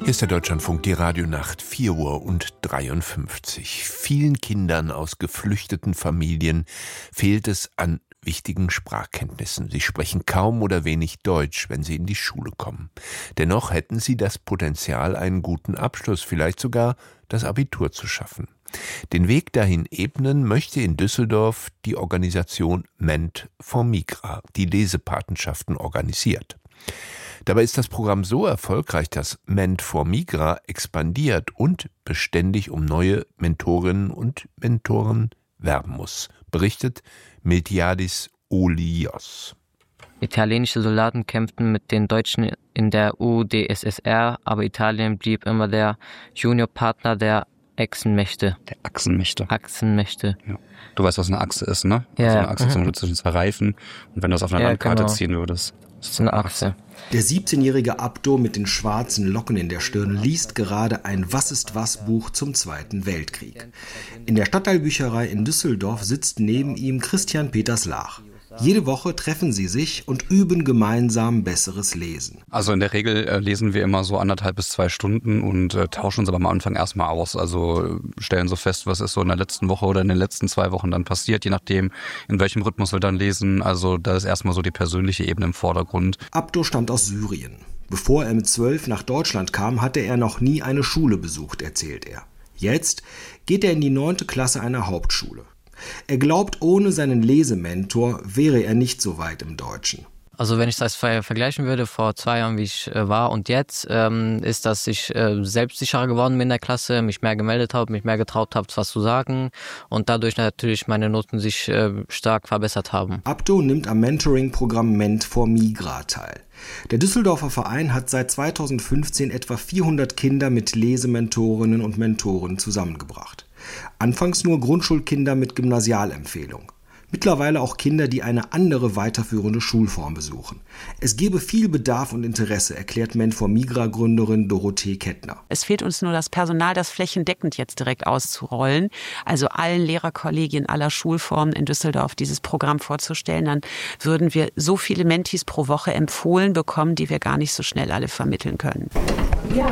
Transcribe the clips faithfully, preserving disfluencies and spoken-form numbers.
Hier ist der Deutschlandfunk, die Radionacht, vier Uhr und dreiundfünfzig. Vielen Kindern aus geflüchteten Familien fehlt es an wichtigen Sprachkenntnissen. Sie sprechen kaum oder wenig Deutsch, wenn sie in die Schule kommen. Dennoch hätten sie das Potenzial, einen guten Abschluss, vielleicht sogar das Abitur zu schaffen. Den Weg dahin ebnen möchte in Düsseldorf die Organisation Ment for Migra, die Lesepatenschaften organisiert. Dabei ist das Programm so erfolgreich, dass Ment for Migra expandiert und beständig um neue Mentorinnen und Mentoren werben muss, berichtet Miltiadis Olios. Italienische Soldaten kämpften mit den Deutschen in der U d S S R, aber Italien blieb immer der Juniorpartner der Achsenmächte. Der Achsenmächte. Achsenmächte. Ja. Du weißt, was eine Achse ist, ne? Ja. Also eine Achse ist mhm. zwischen zwei Reifen. Und wenn du das auf einer ja, Landkarte genau. ziehen würdest, das ist eine Achse. Der siebzehnjährige Abdo mit den schwarzen Locken in der Stirn liest gerade ein Was-ist-was-Buch zum Zweiten Weltkrieg. In der Stadtteilbücherei in Düsseldorf sitzt neben ihm Christian Peters Lach. Jede Woche treffen sie sich und üben gemeinsam besseres Lesen. Also in der Regel äh, lesen wir immer so anderthalb bis zwei Stunden und äh, tauschen uns aber am Anfang erstmal aus. Also äh, stellen so fest, was ist so in der letzten Woche oder in den letzten zwei Wochen dann passiert, je nachdem, in welchem Rhythmus wir dann lesen. Also da ist erstmal so die persönliche Ebene im Vordergrund. Abdo stammt aus Syrien. Bevor er mit zwölf nach Deutschland kam, hatte er noch nie eine Schule besucht, erzählt er. Jetzt geht er in die neunte Klasse einer Hauptschule. Er glaubt, ohne seinen Lesementor wäre er nicht so weit im Deutschen. Also wenn ich das vergleichen würde, vor zwei Jahren, wie ich äh, war und jetzt, ähm, ist, dass ich äh, selbstsicherer geworden bin in der Klasse, mich mehr gemeldet habe, mich mehr getraut habe, was zu sagen und dadurch natürlich meine Noten sich äh, stark verbessert haben. Abdo nimmt am Mentoring-Programm Ment for Migra teil. Der Düsseldorfer Verein hat seit zweitausendfünfzehn etwa vierhundert Kinder mit Lesementorinnen und Mentoren zusammengebracht. Anfangs nur Grundschulkinder mit Gymnasialempfehlung. Mittlerweile auch Kinder, die eine andere weiterführende Schulform besuchen. Es gebe viel Bedarf und Interesse, erklärt Ment for Migra-Gründerin Dorothee Kettner. Es fehlt uns nur das Personal, das flächendeckend jetzt direkt auszurollen. Also allen Lehrerkollegien aller Schulformen in Düsseldorf dieses Programm vorzustellen. Dann würden wir so viele Mentis pro Woche empfohlen bekommen, die wir gar nicht so schnell alle vermitteln können. Ja.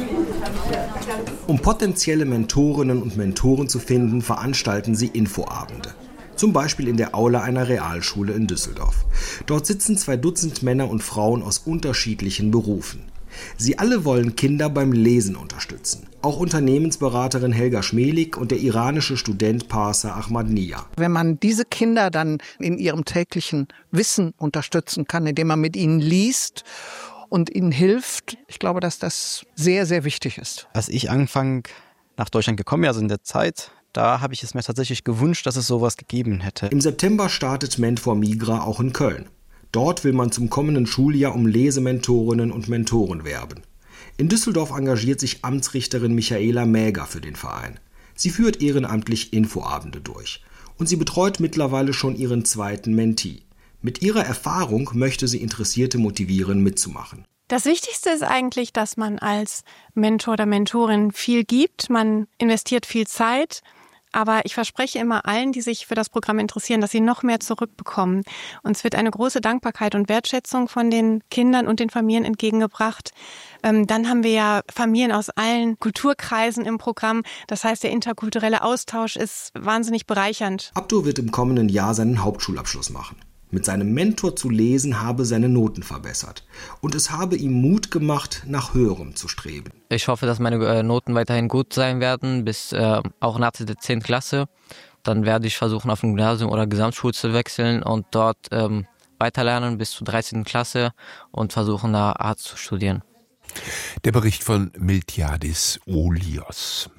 Um potenzielle Mentorinnen und Mentoren zu finden, veranstalten sie Infoabende. Zum Beispiel in der Aula einer Realschule in Düsseldorf. Dort sitzen zwei Dutzend Männer und Frauen aus unterschiedlichen Berufen. Sie alle wollen Kinder beim Lesen unterstützen. Auch Unternehmensberaterin Helga Schmelig und der iranische Student Parsa Ahmadnia. Wenn man diese Kinder dann in ihrem täglichen Wissen unterstützen kann, indem man mit ihnen liest und ihnen hilft, ich glaube, dass das sehr, sehr wichtig ist. Als ich Anfang nach Deutschland gekommen bin, also in der Zeit, da habe ich es mir tatsächlich gewünscht, dass es sowas gegeben hätte. Im September startet Ment for Migra auch in Köln. Dort will man zum kommenden Schuljahr um Lesementorinnen und Mentoren werben. In Düsseldorf engagiert sich Amtsrichterin Michaela Mäger für den Verein. Sie führt ehrenamtlich Infoabende durch. Und sie betreut mittlerweile schon ihren zweiten Mentee. Mit ihrer Erfahrung möchte sie Interessierte motivieren, mitzumachen. Das Wichtigste ist eigentlich, dass man als Mentor oder Mentorin viel gibt. Man investiert viel Zeit. Aber ich verspreche immer allen, die sich für das Programm interessieren, dass sie noch mehr zurückbekommen. Uns wird eine große Dankbarkeit und Wertschätzung von den Kindern und den Familien entgegengebracht. Ähm, dann haben wir ja Familien aus allen Kulturkreisen im Programm. Das heißt, der interkulturelle Austausch ist wahnsinnig bereichernd. Abdo wird im kommenden Jahr seinen Hauptschulabschluss machen. Mit seinem Mentor zu lesen habe seine Noten verbessert. Und es habe ihm Mut gemacht, nach Höherem zu streben. Ich hoffe, dass meine äh, Noten weiterhin gut sein werden, bis äh, auch nach der zehnten Klasse. Dann werde ich versuchen, auf ein Gymnasium oder Gesamtschule zu wechseln und dort ähm, weiterlernen bis zur dreizehnten Klasse und versuchen, nach Arzt zu studieren. Der Bericht von Miltiadis Olios.